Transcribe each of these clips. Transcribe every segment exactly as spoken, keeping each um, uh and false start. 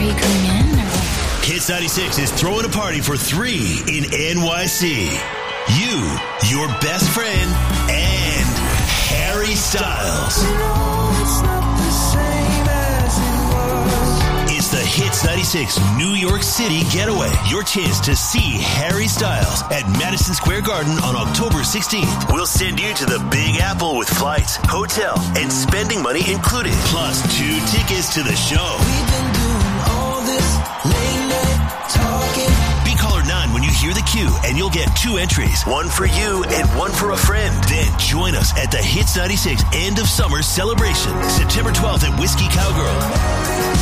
you coming in? Or what? Hits ninety-six is throwing a party for three in N Y C. You, your best friend, and Harry Styles. It's the Hits ninety-six New York City Getaway. Your chance to see Harry Styles at Madison Square Garden on October sixteenth. We'll send you to the Big Apple with flights, hotel, and spending money included. Plus two tickets to the show. We've been doing all this late night talking. Be caller nine when you hear the cue, and you'll get two entries. One for you and one for a friend. Then join us at the Hits ninety-six End of Summer Celebration, September twelfth at Whiskey Cowgirl.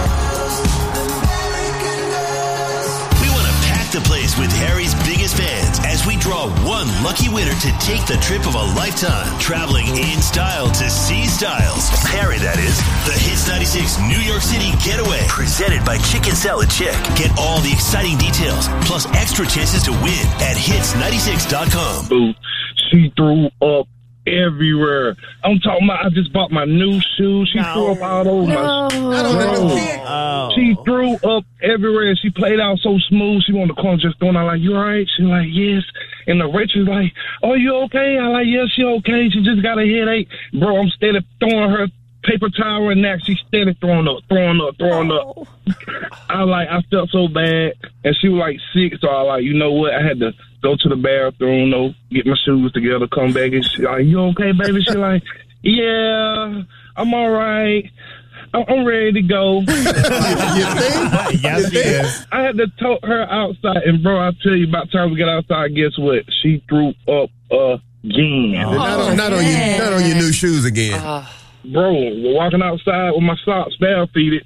The place with Harry's biggest fans as we draw one lucky winner to take the trip of a lifetime, traveling in style to see Styles. Harry, that is. The Hits ninety-six New York City Getaway, presented by Chicken Salad Chick. Get all the exciting details, plus extra chances to win at hits ninety-six dot com. Boo, she threw up everywhere. I'm talking about, I just bought my new shoes. She no. threw up all over no. my shoes. Oh. She threw up everywhere. She played out so smooth. She wanted to call just throwing out like, you all right? She's like, yes. And the Rachel's like, oh, you okay? I like, yes, she okay. She just got a headache. Bro, I'm steady throwing her paper towel and neck. She's steady throwing up, throwing up, throwing oh. up. I like, I felt so bad. And she was like sick, so I like, you know what? I had to go to the bathroom, you know, get my shoes together, come back, and she like, you okay, baby? She like, yeah, I'm all right. I'm ready to go. You think? Yes, she is. I had to tote her outside, and bro, I'll tell you, about time we get outside, guess what? She threw up again. Oh, not, on, not, on your, not on your new shoes again. Uh, bro, we're walking outside with my socks barefooted.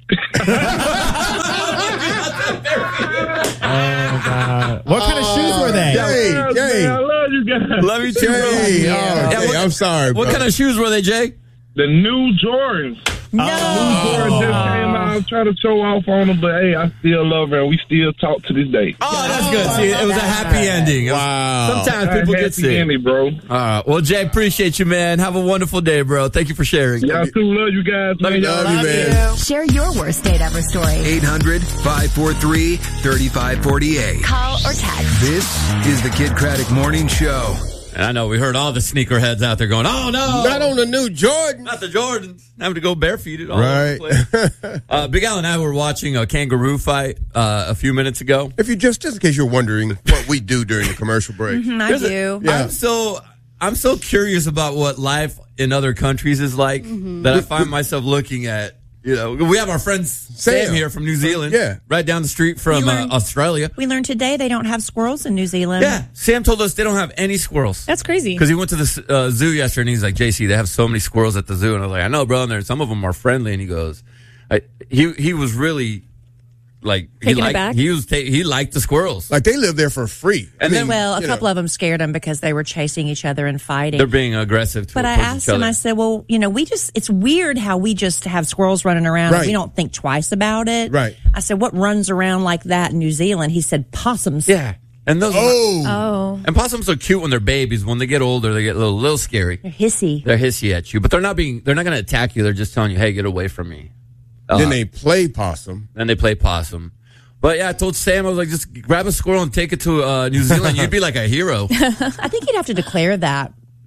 Oh, God. What kind of uh, shoes were they? Jay, Jay. I love you guys. Love you too, Jay, bro. oh, Yeah, Jay, what, I'm sorry, bro. What kind of shoes were they, Jay? The new Jordans. No. New Jordans just came out. I'm trying to show off on them, but hey, I still love her, and we still talk to this day. Oh, that's good. See, it was a happy ending. Wow. Sometimes people get sick. Ending, bro. All right. Well, Jay, appreciate you, man. Have a wonderful day, bro. Thank you for sharing. Y'all too. Love you guys, Love man. you, Love you, man. Share your worst date ever story. eight hundred, five four three, three five four eight. Call or text. This is the Kid Craddock Morning Show. And I know we heard all the sneakerheads out there going, oh, no. Not on the new Jordan. Not the Jordans. Having to go barefooted all Right. over the place. uh, Big Al and I were watching a kangaroo fight uh, a few minutes ago. If you just, just in case you're wondering what we do during the commercial break. Mm-hmm, I There's do. A, I'm so I'm so curious about what life in other countries is like mm-hmm. that I find myself looking at. You know, we have our friend Sam, Sam here from New Zealand. Yeah. Right down the street from learned, uh, Australia. We learned today they don't have squirrels in New Zealand. Yeah. Sam told us they don't have any squirrels. That's crazy. Because he went to the uh, zoo yesterday and he's like, J C, they have so many squirrels at the zoo. And I was like, I know, bro. And there, some of them are friendly. And he goes, I, he he was really like, he Taking it liked, back? he was ta- he liked the squirrels. Like they live there for free. And I mean, then, well, a you couple know. of them scared him because they were chasing each other and fighting. They're being aggressive to But I towards asked each other. him, I said, well, you know, we just, it's weird how we just have squirrels running around Right. and we don't think twice about it. Right. I said, what runs around like that in New Zealand? He said, possums. Yeah. And those Oh. Oh. and possums are cute when they're babies. When they get older, they get a little, little scary. They're hissy. They're hissy at you, but they're not being. They're not going to attack you. They're just telling you, "Hey, get away from me." Uh, Then they play possum. then they play possum. But yeah, I told Sam, I was like, just grab a squirrel and take it to uh, New Zealand. You'd be like a hero. I think you'd have to declare that.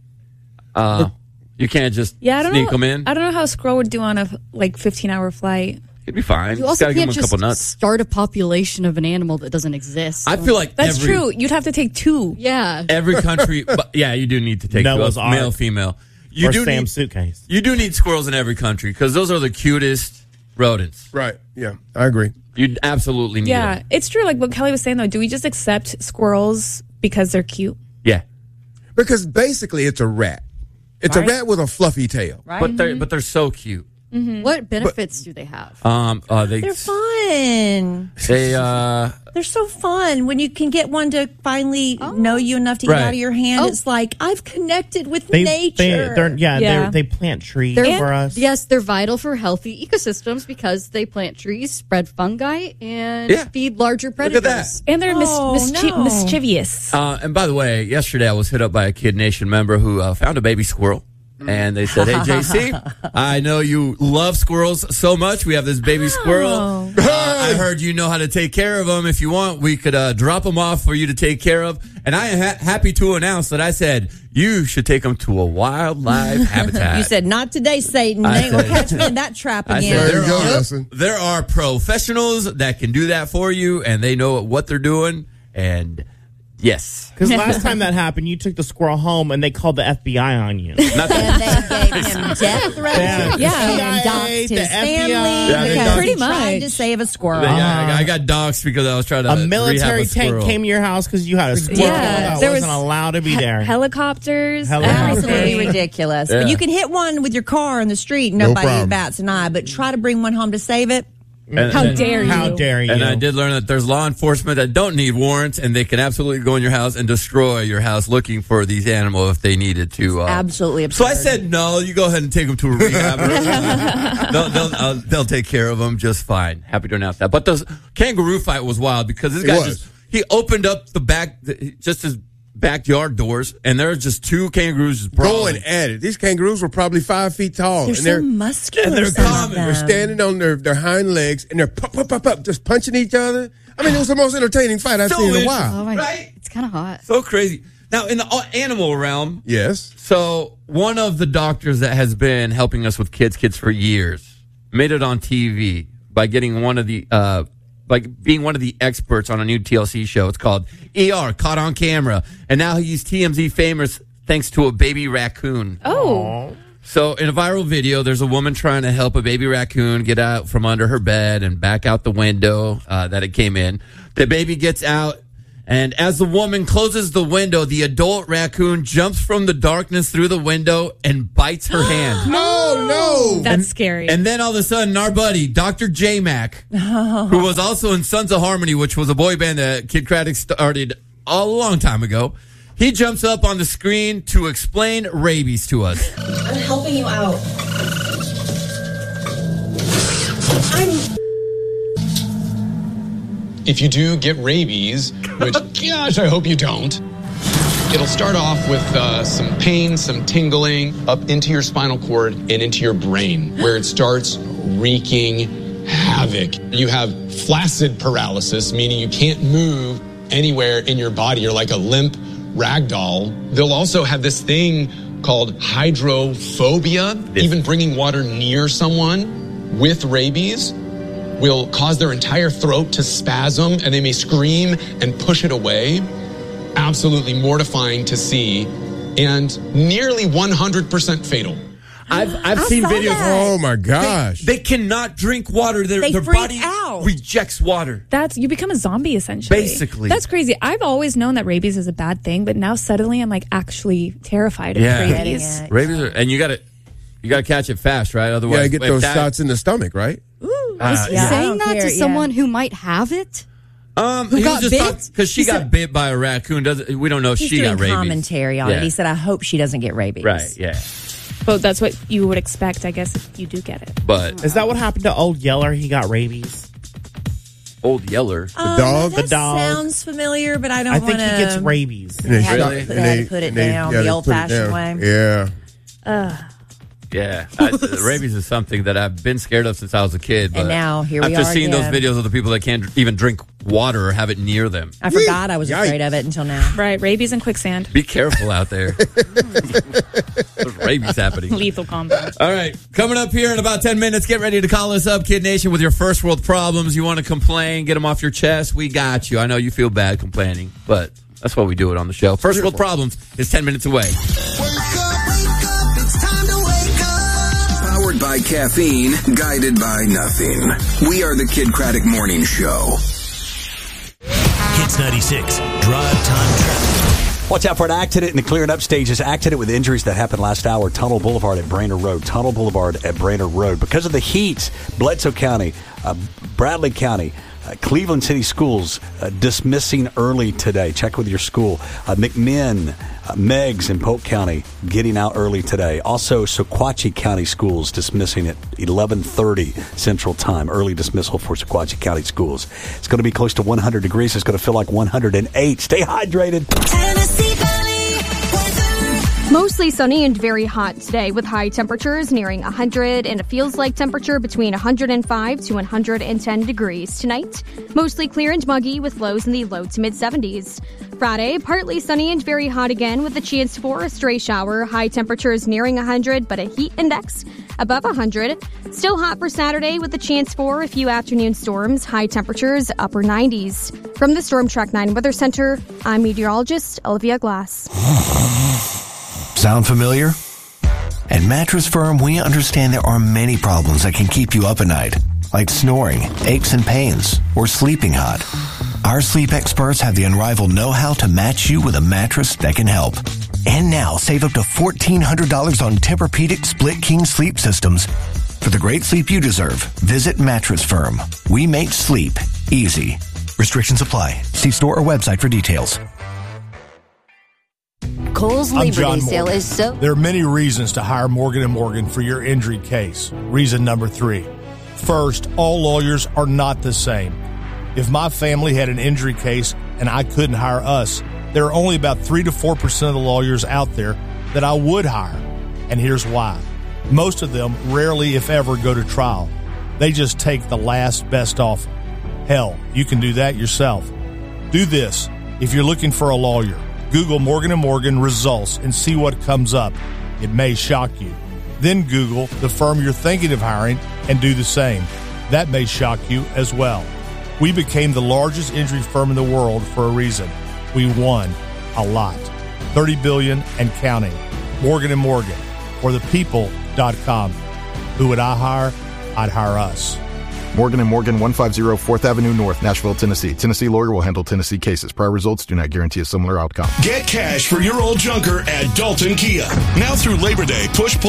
Uh, you can't just Yeah, I don't sneak know. them in. I don't know how a squirrel would do on a like fifteen hour flight. It'd be fine. You Just also gotta give can't them a just couple nuts. start a population of an animal that doesn't exist. I feel like That's every, true. You'd have to take two. yeah. Every country, but yeah, you do need to take Noah's two, Ark. male, female. You or do Sam's need, suitcase. You do need squirrels in every country because those are the cutest rodents. Right. Yeah, I agree. You absolutely need Yeah, them. it's true. Like what Kelly was saying, though, do we just accept squirrels because they're cute? Yeah, Because basically it's a rat. It's Right. a rat with a fluffy tail. Right? but they're but they're so cute. What benefits do they have? Um, uh, they They're fun. they uh. They're so fun when you can get one to finally know you enough to get Right. out of your hand. Oh. It's like, I've connected with They, nature. they, they're, yeah, Yeah. They're, they plant trees They're- for us. Yes, they're vital for healthy ecosystems because they plant trees, spread fungi, and Yeah. feed larger Look at predators. that. And they're mis- Oh, mischi- no. mischievous. Uh, and by the way, yesterday I was hit up by a Kid Nation member who uh, found a baby squirrel. And they said, hey, J C, I know you love squirrels so much. We have this baby squirrel. Uh, I heard you know how to take care of them. If you want, we could uh, drop them off for you to take care of. And I am ha- happy to announce that I said you should take them to a wildlife habitat. You said, not today, Satan. I They ain't gonna said- catch me in that trap I again. said, There there, you go, are, Nelson. there are professionals that can do that for you, and they know what they're doing. And yes, Because last time that happened, you took the squirrel home and they called the F B I on you. not And that. they gave him death threats Yeah. Yeah. and doxed the his F B I. family Yeah, they because doxed- he Pretty tried much. to save a squirrel. Yeah, I got- I got doxxed because I was trying to A rehab military a tank squirrel. came to your house because you had a squirrel Yeah, that there wasn't was allowed to be he- there. helicopters. Helicopters. Absolutely everything. ridiculous. Yeah. But you can hit one with your car in the street. No Nobody problem. bats an eye. But try to bring one home to save it. And- How and- dare you? How dare you? And I did learn that there's law enforcement that don't need warrants, and they can absolutely go in your house and destroy your house looking for these animals if they needed to. Uh, Absolutely absurd. So I said, no, you go ahead and take them to a rehab. they'll, they'll, uh, they'll take care of them just fine. Happy to announce that. But the kangaroo fight was wild because this It guy was. just, he opened up the back, just his backyard doors, and there was just two kangaroos just brawling. Going at it. These kangaroos were probably five feet tall. They're and so they're, muscular. and they're some of common. them. they're standing on their, their hind legs, and they're pop, pop, pop, pop, just punching each other. I mean, it was the most entertaining fight I've So seen in a interesting. while. Oh my Right? It's kind of hot. So crazy. Now, in the uh, animal realm, Yes. so one of the doctors that has been helping us with kids, kids for years, made it on T V by getting one of the, uh, by being one of the experts on a new T L C show. It's called E R, Caught on Camera. And now he's T M Z famous thanks to a baby raccoon. Oh. So in a viral video, there's a woman trying to help a baby raccoon get out from under her bed and back out the window uh, that it came in. The baby gets out. And as the woman closes the window, the adult raccoon jumps from the darkness through the window and bites her hand. No, no. That's scary. And then all of a sudden, our buddy, Doctor J-Mac, who was also in Sons of Harmony, which was a boy band that Kid Craddock started a long time ago, he jumps up on the screen to explain rabies to us. I'm helping you out. I'm If you do get rabies, which, gosh, I hope you don't, it'll start off with uh, some pain, some tingling up into your spinal cord and into your brain, where it starts wreaking havoc. You have flaccid paralysis, meaning you can't move anywhere in your body. You're like a limp rag doll. They'll also have this thing called hydrophobia. Even bringing water near someone with rabies will cause their entire throat to spasm, and they may scream and push it away. Absolutely mortifying to see, and nearly one hundred percent fatal. I've I've I seen saw videos. that. Oh, my gosh. They, they cannot drink water. Their, They their freak body out. rejects water. That's you become a zombie essentially. Basically. That's crazy. I've always known that rabies is a bad thing, but now suddenly I'm like actually terrified of Yeah. rabies. Getting it. Rabies, are, and you got to you got to catch it fast, right? You Otherwise, gotta get if those that- shots in the stomach, right? Uh, Is he yeah. I saying don't that care, to yeah. someone who might have it? Um, Who he got was bit? just because she He got said- bit by a raccoon. Doesn't we don't know if He's she doing got rabies. commentary on Yeah. it. He said, I hope she doesn't get rabies. Right, yeah. But that's what you would expect, I guess, if you do get it. But Is that what happened to Old Yeller? He got rabies. Old Yeller, Um, dog? That The dog. sounds familiar, but I don't I want think to. he gets rabies. And they had stop- to and put- had to they- put it and they- down yeah, the they put it old-fashioned down. way. Yeah. yeah, I, the rabies is something that I've been scared of since I was a kid. But And now here we after are seeing again. those videos of the people that can't even drink water or have it near them, I forgot I was Yikes. afraid of it until now. Right, rabies and quicksand. be careful out there. There's rabies happening. Lethal combo. All right, coming up here in about ten minutes, get ready to call us up, Kid Nation, with your first world problems. You want to complain, get them off your chest, we got you. I know you feel bad complaining, but that's why we do it on the show. First world problems is ten minutes away. Powered by caffeine, guided by nothing. We are the Kid Craddock Morning Show. Hits ninety-six, drive time traffic. Watch out for an accident in the clearing up stages. Accident with injuries that happened last hour. Tunnel Boulevard at Brainerd Road. Tunnel Boulevard at Brainerd Road. Because of the heat, Bledsoe County, uh, Bradley County, uh, Cleveland City Schools uh, dismissing early today. Check with your school. Uh, McMinn, uh, Meigs in Polk County getting out early today. Also, Sequatchie County Schools dismissing at eleven thirty Central Time. Early dismissal for Sequatchie County Schools. It's going to be close to one hundred degrees. It's going to feel like one hundred eight. Stay hydrated. Tennessee Valley weather. Mostly sunny and very hot today with high temperatures nearing one hundred and a feels like temperature between one hundred five to one hundred ten degrees. Tonight, mostly clear and muggy with lows in the low to mid seventies. Friday, partly sunny and very hot again with a chance for a stray shower. High temperatures nearing one hundred, but a heat index above one hundred. Still hot for Saturday with a chance for a few afternoon storms. High temperatures upper nineties. From the Storm Track nine Weather Center, I'm meteorologist Olivia Glass. Sound familiar? At Mattress Firm, we understand there are many problems that can keep you up at night, like snoring, aches and pains, or sleeping hot. Our sleep experts have the unrivaled know-how to match you with a mattress that can help. And now, save up to fourteen hundred dollars on Tempur-Pedic Split King sleep systems. For the great sleep you deserve, visit Mattress Firm. We make sleep easy. Restrictions apply. See store or website for details. Kohl's I'm Labor John Day sale Morgan. is so... There are many reasons to hire Morgan and Morgan for your injury case. Reason number three. First, all lawyers are not the same. If my family had an injury case and I couldn't hire us, there are only about three to four percent of the lawyers out there that I would hire. And here's why. Most of them rarely, if ever, go to trial. They just take the last best offer. Hell, you can do that yourself. Do this. If you're looking for a lawyer, Google Morgan and Morgan results and see what comes up. It may shock you. Then Google the firm you're thinking of hiring and do the same. That may shock you as well. We became the largest injury firm in the world for a reason. We won a lot. thirty billion dollars and counting. Morgan and Morgan or the people dot com. Who would I hire? I'd hire us. Morgan and Morgan, one fifty fourth Avenue North, Nashville, Tennessee. Tennessee lawyer will handle Tennessee cases. Prior results do not guarantee a similar outcome. Get cash for your old junker at Dalton Kia. Now through Labor Day, push pull